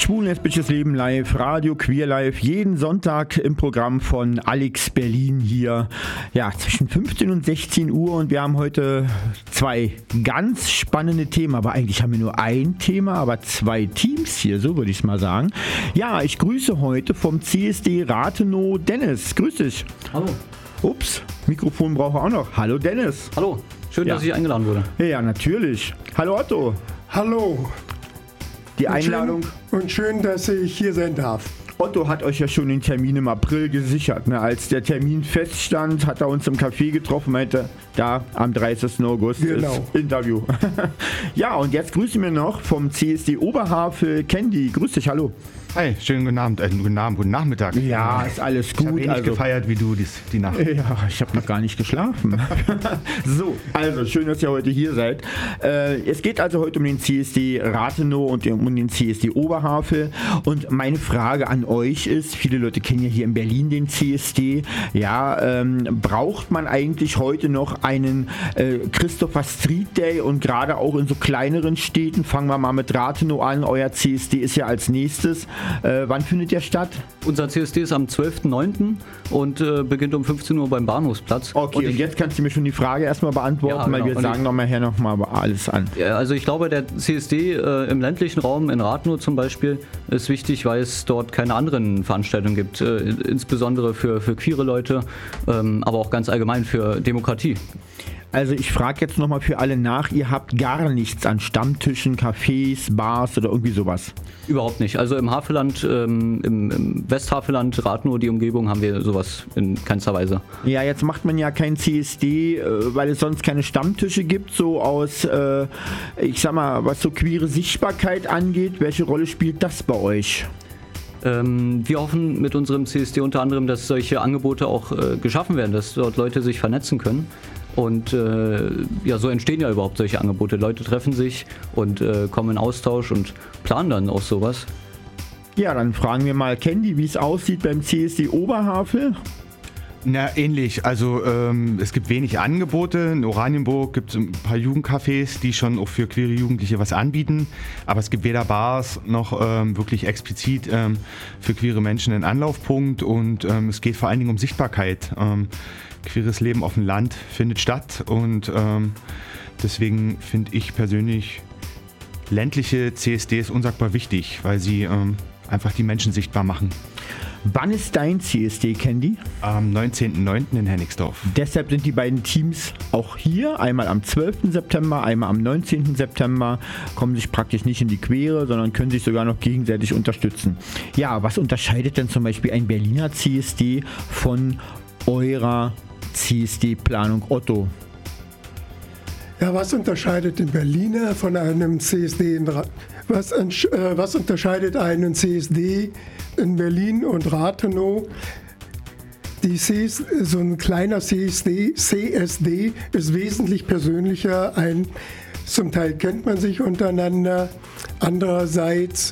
Schwul lesbisches Leben live, Radio Queer Live, jeden Sonntag im Programm von Alex Berlin hier, ja, zwischen 15 und 16 Uhr, und wir haben heute zwei ganz spannende Themen, aber eigentlich haben wir nur ein Thema, aber zwei Teams hier, so würde ich es mal sagen. Ja, ich grüße heute vom CSD Rathenow Dennis, grüß dich. Hallo. Ups, Mikrofon brauche ich auch noch. Hallo Dennis. Hallo, schön, Ja. dass ich eingeladen wurde. Ja, natürlich. Hallo Otto. Hallo. Die Einladung. Und schön, dass ich hier sein darf. Otto hat euch ja schon den Termin im April gesichert. Ne? Als der Termin feststand, hat er uns im Café getroffen, meinte, da am 30. August Genau. ist Interview. Ja, und jetzt grüßen wir noch vom CSD Oberhavel Candy. Grüß dich, hallo. Hi, schönen guten Abend, guten Nachmittag. Ja, ist alles Ich habe gut. ähnlich gefeiert wie du die Nacht. Ja, ich habe noch gar nicht geschlafen. So, also schön, dass ihr heute hier seid. Es geht also heute um den CSD Rathenow und um den CSD Oberhavel. Und meine Frage an euch ist, viele Leute kennen ja hier in Berlin den CSD. Ja, braucht man eigentlich heute noch einen Christopher Street Day? Und gerade auch in so kleineren Städten, fangen wir mal mit Rathenow an. Euer CSD ist ja als nächstes. Wann findet der statt? Unser CSD ist am 12.09. und beginnt um 15 Uhr beim Bahnhofsplatz. Okay, und jetzt kannst du mir schon die Frage erstmal beantworten, Ja, weil genau. wir sagen noch mal alles an. Ja, also ich glaube, der CSD im ländlichen Raum in Rathenow zum Beispiel ist wichtig, weil es dort keine anderen Veranstaltungen gibt, insbesondere für queere Leute, aber auch ganz allgemein für Demokratie. Also ich frage jetzt nochmal für alle nach, ihr habt gar nichts an Stammtischen, Cafés, Bars oder irgendwie sowas? Überhaupt nicht. Also im Havelland, im Westhavelland, Rathenow, die Umgebung, haben wir sowas in keinster Weise. Ja, jetzt macht man ja kein CSD, weil es sonst keine Stammtische gibt, so aus, ich sag mal, was so queere Sichtbarkeit angeht. Welche Rolle spielt das bei euch? Wir hoffen mit unserem CSD unter anderem, dass solche Angebote auch geschaffen werden, dass dort Leute sich vernetzen können. Und ja, so entstehen ja überhaupt solche Angebote. Leute treffen sich und kommen in Austausch und planen dann auch sowas. Ja, dann fragen wir mal Candy, wie es aussieht beim CSD Oberhavel. Na, ähnlich. Also es gibt wenig Angebote. In Oranienburg gibt es ein paar Jugendcafés, die schon auch für queere Jugendliche was anbieten. Aber es gibt weder Bars noch wirklich explizit für queere Menschen einen Anlaufpunkt. Und es geht vor allen Dingen um Sichtbarkeit. Queeres Leben auf dem Land findet statt. Und deswegen finde ich persönlich ländliche CSDs unsagbar wichtig, weil sie einfach die Menschen sichtbar machen. Wann ist dein CSD, Candy? Am 19.09. in Hennigsdorf. Deshalb sind die beiden Teams auch hier, einmal am 12. September, einmal am 19. September, kommen sich praktisch nicht in die Quere, sondern können sich sogar noch gegenseitig unterstützen. Ja, was unterscheidet denn zum Beispiel ein Berliner CSD von eurer CSD-Planung, Otto? Ja, was unterscheidet den Berliner von einem CSD was unterscheidet einen CSD in Berlin und Rathenow? So ein kleiner CSD ist wesentlich persönlicher. Zum Teil kennt man sich untereinander. Andererseits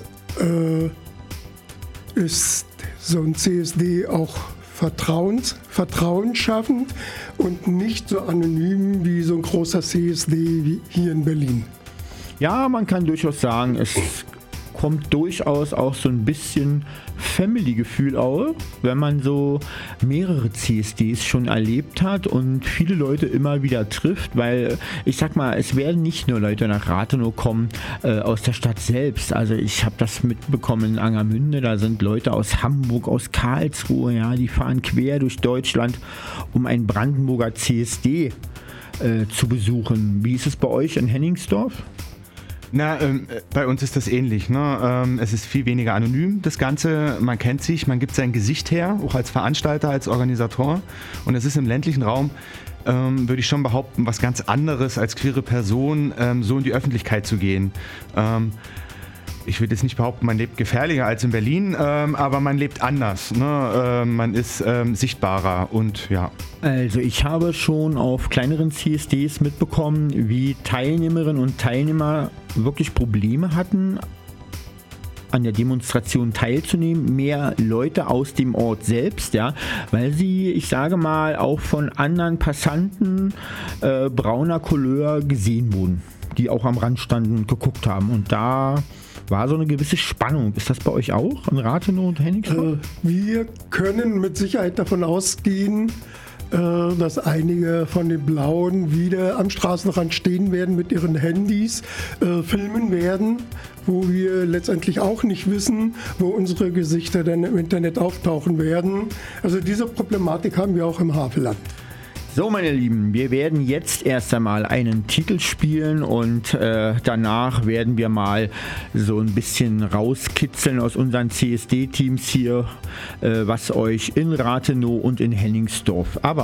ist so ein CSD auch vertrauensschaffend und nicht so anonym wie so ein großer CSD wie hier in Berlin. Ja, man kann durchaus sagen, es kommt durchaus auch so ein bisschen Family-Gefühl auf, wenn man so mehrere CSDs schon erlebt hat und viele Leute immer wieder trifft, weil ich sag mal, es werden nicht nur Leute nach Rathenow kommen aus der Stadt selbst. Also ich habe das mitbekommen in Angermünde, da sind Leute aus Hamburg, aus Karlsruhe, ja, die fahren quer durch Deutschland, um einen Brandenburger CSD zu besuchen. Wie ist es bei euch in Hennigsdorf? Na, bei uns ist das ähnlich. Ne? Es ist viel weniger anonym, das Ganze. Man kennt sich, man gibt sein Gesicht her, auch als Veranstalter, als Organisator. Und es ist im ländlichen Raum, würde ich schon behaupten, was ganz anderes als queere Person, so in die Öffentlichkeit zu gehen. Ich würde jetzt nicht behaupten, man lebt gefährlicher als in Berlin, aber man lebt anders. Ne? Man ist sichtbarer und ja. Also ich habe schon auf kleineren CSDs mitbekommen, wie Teilnehmerinnen und Teilnehmer wirklich Probleme hatten, an der Demonstration teilzunehmen, mehr Leute aus dem Ort selbst, ja, weil sie, ich sage mal, auch von anderen Passanten brauner Couleur gesehen wurden, die auch am Rand standen und geguckt haben. Und da war so eine gewisse Spannung. Ist das bei euch auch in Rathenow und Hennigsdorf? Wir können mit Sicherheit davon ausgehen, dass einige von den Blauen wieder am Straßenrand stehen werden mit ihren Handys, filmen werden, wo wir letztendlich auch nicht wissen, wo unsere Gesichter dann im Internet auftauchen werden. Also diese Problematik haben wir auch im Havelland. So, meine Lieben, wir werden jetzt erst einmal einen Titel spielen und danach werden wir mal so ein bisschen rauskitzeln aus unseren CSD-Teams hier, was euch in Rathenow und in Hennigsdorf